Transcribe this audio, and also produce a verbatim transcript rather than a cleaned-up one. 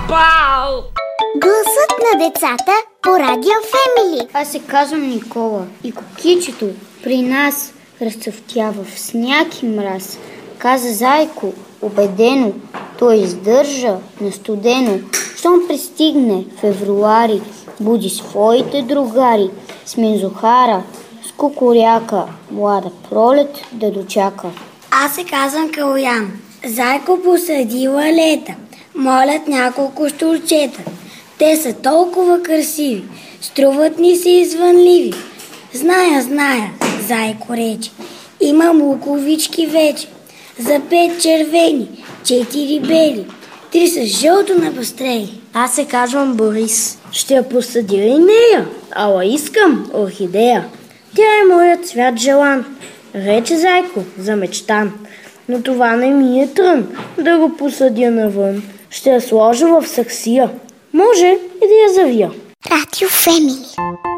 Бау! Гласът на децата по Радио Фемили. Аз се казвам Никола и кукичето при нас разцъфтява в сняг и мраз. Каза Зайко, убедено, той издържа на студено. Щом пристигне февруари, буди своите другари с Мензохара, с Кукуряка, млада пролет да дочака. Аз се казвам Калоян. Зайко посадила лета, молят няколко щурчета. Те са толкова красиви, струват ни се извънливи. Зная, зная, Зайко рече, имам луковички вече. За пет червени, четири бели, три са жълто напъстрели. Аз се казвам Борис. Ще я посадя и нея, ала искам орхидея. Тя е моят цвят желан, рече Зайко, замечтан. Но това не ми е трън да го посадя навън. Ще я сложа в саксия. Може и да я завия. Радио Фемили.